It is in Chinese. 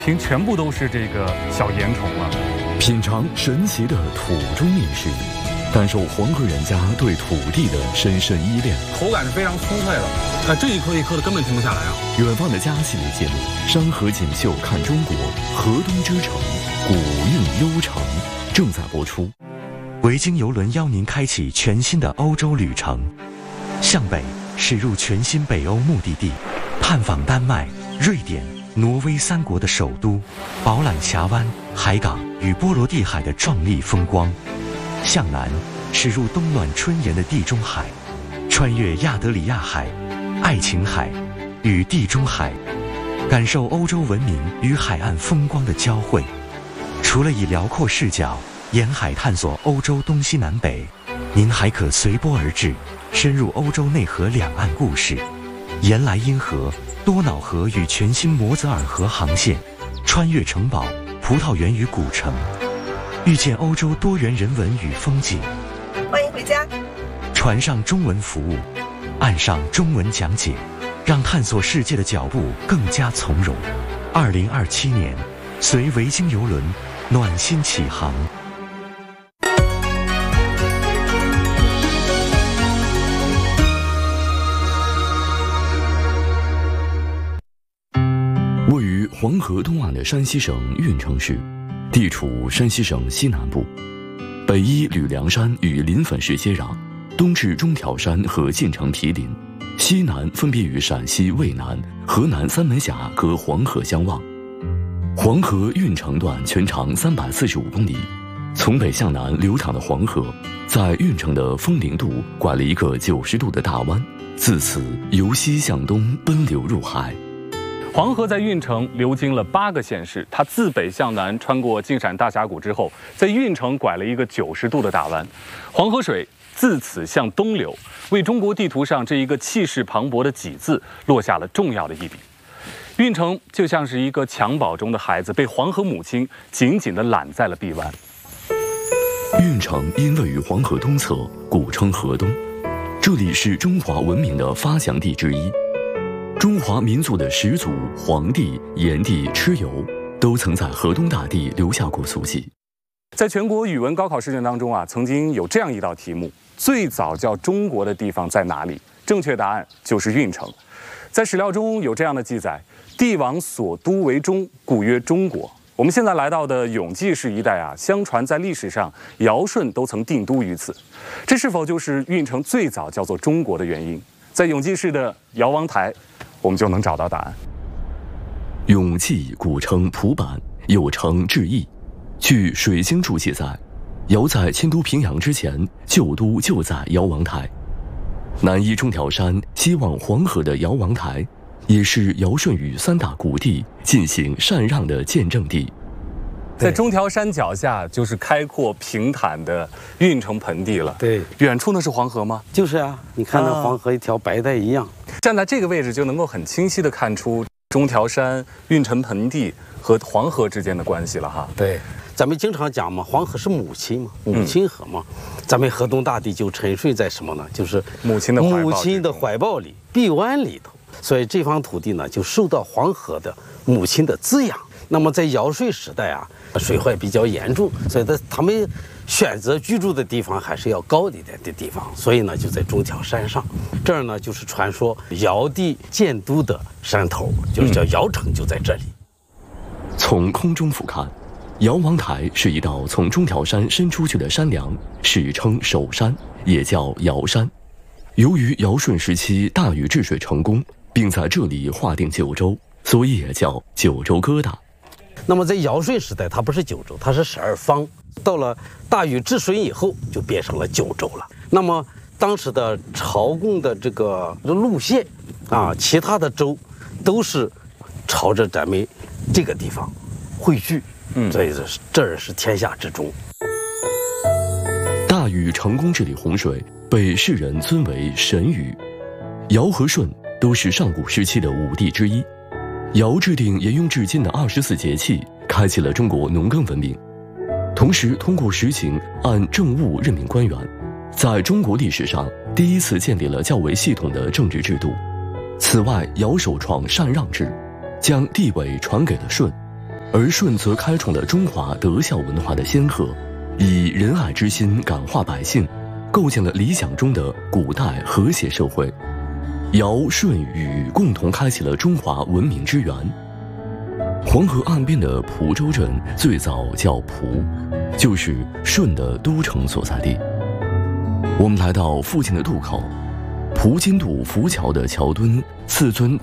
全部都是这个小盐虫了。 品尝神奇的土中饮食，感受黄河人家对土地的深深依恋， 口感是非常酥脆的，这一颗一颗的根本停不下来啊！ 远方的家系列节目《山河锦绣看中国》，河东之城，古韵悠长，正在播出。 维京邮轮邀您开启全新的欧洲旅程，向北驶入全新北欧目的地，探访丹麦、瑞典、挪威3国的首都，饱览峡湾、海港与波罗的海的壮丽风光。向南驶入冬暖春炎的地中海，穿越亚得里亚海、爱琴海与地中海，感受欧洲文明与海岸风光的交汇。除了以辽阔视角沿海探索欧洲东西南北，您还可随波而至，深入欧洲内河两岸故事，沿莱茵河、多瑙河与全新摩泽尔河航线，穿越城堡、葡萄园与古城，遇见欧洲多元人文与风景。 欢迎回家。 船上中文服务，岸上中文讲解，让探索世界的脚步更加从容。2027年，随维京邮轮暖心起航。 位于黄河东岸的山西省运城市，地处山西省西南部，北依吕梁山与临汾市接壤，东至中条山和晋城毗邻，西南分别与陕西渭南、河南三门峡隔黄河相望。黄河运城段全长345公里，从北向南流淌的黄河，在运城的枫林渡拐了一个90度的大弯，自此由西向东奔流入海。 黄河在运城流经了8个县市，它自北向南穿过晋陕大峡谷之后，在运城拐了一个90度的大弯，黄河水自此向东流，为中国地图上这一个气势磅礴的己字落下了重要的一笔。运城就像是一个襁褓中的孩子，被黄河母亲紧紧地揽在了臂弯。 运城因位于黄河东侧，故称河东，这里是中华文明的发祥地之一。中华民族的始祖黄帝、炎帝蚩尤都曾在河东大地留下过足迹。 在全国语文高考试卷当中曾经有这样一道题目：最早叫中国的地方在哪里？正确答案就是运城。在史料中有这样的记载：帝王所都为中，故曰中国。我们现在来到的永济市一带相传在历史上尧舜都曾定都于此，这是否就是运城最早叫做中国的原因？在永济市的尧王台，我们就能找到答案。 永济古称蒲坂，又称至邑。据《水经注》记载，尧在迁都平阳之前，旧都就在尧王台。南依中条山，西望黄河的尧王台，也是尧舜禹3大古帝进行禅让的见证地。 在中条山脚下就是开阔平坦的运城盆地了。 对， 远处那是黄河吗？ 就是啊，你看那黄河一条白带一样。 站在这个位置就能够很清晰地看出中条山、运城盆地和黄河之间的关系了哈。 对，咱们经常讲嘛，黄河是母亲嘛，母亲河嘛，咱们河东大地就沉睡在什么呢？就是母亲的怀抱里、臂弯里头。所以这方土地呢，就受到黄河的母亲的滋养。那么在尧舜时代水患比较严重，所以他们选择居住的地方还是要高一点的地方，所以呢就在中条山上。这儿呢就是传说尧帝建都的山头，就是叫尧城，就在这里。 从空中俯瞰，尧王台是一道从中条山伸出去的山梁，史称首山，也叫尧山。由于尧舜时期大禹治水成功，并在这里划定九州，所以也叫九州疙瘩。 那么在尧舜时代，它不是九州，它是12方。到了大禹治水以后，就变成了9州了。那么当时的朝贡的这个路线其他的州都是朝着咱们这个地方汇聚，所以这儿是天下之中。 大禹成功治理洪水，被世人尊为神禹。尧和舜都是上古时期的5帝之一。尧制定沿用至今的24节气，开启了中国农耕文明。同时通过实行按政务任命官员，在中国历史上第一次建立了较为系统的政治制度。此外，尧首创禅让制，将地位传给了舜， 而舜则开创了中华德孝文化的先河，以仁爱之心感化百姓，构建了理想中的古代和谐社会。尧、舜、禹共同开启了中华文明之源。黄河岸边的蒲州镇最早叫蒲，就是舜的都城所在地。我们来到附近的渡口，蒲津渡浮桥的桥墩，次尊